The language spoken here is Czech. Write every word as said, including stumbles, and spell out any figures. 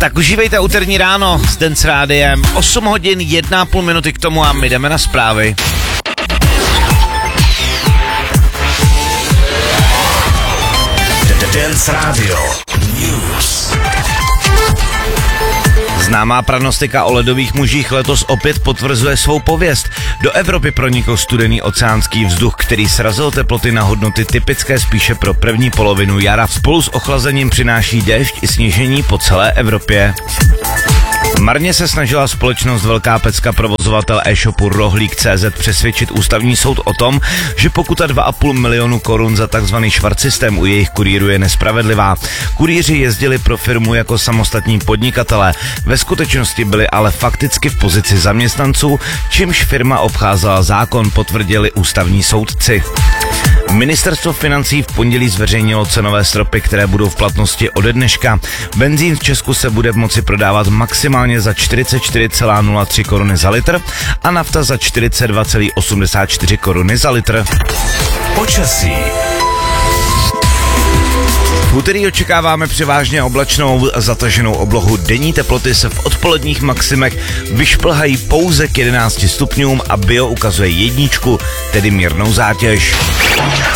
Tak užívejte úterní ráno s Dance Rádiem. osm hodin, jedna a půl minuty k tomu a my jdeme na zprávy. Dance Radio News. Známá prognostika o ledových mužích letos opět potvrzuje svou pověst. Do Evropy pronikl studený oceánský vzduch, který srazil teploty na hodnoty typické spíše pro první polovinu jara. Spolu s ochlazením přináší déšť i sněžení po celé Evropě. Marně se snažila společnost Velká pecka provozovatel e-shopu Rohlík tečka cé zet přesvědčit ústavní soud o tom, že pokuta dva a půl milionu korun za takzvaný švarcsystém u jejich kurýru je nespravedlivá. Kurýři jezdili pro firmu jako samostatní podnikatelé, ve skutečnosti byli ale fakticky v pozici zaměstnanců, čímž firma obcházela zákon, potvrdili ústavní soudci. Ministerstvo financí v pondělí zveřejnilo cenové stropy, které budou v platnosti ode dneška. Benzín v Česku se bude moci prodávat maximálně za čtyřicet čtyři celá nula tři koruny za litr a nafta za čtyřicet dva celá osmdesát čtyři koruny za litr. Počasí. V úterý očekáváme převážně oblačnou zataženou oblohu. Denní teploty se v odpoledních maximech vyšplhají pouze k jedenácti stupňům a bio ukazuje jedničku, tedy mírnou zátěž.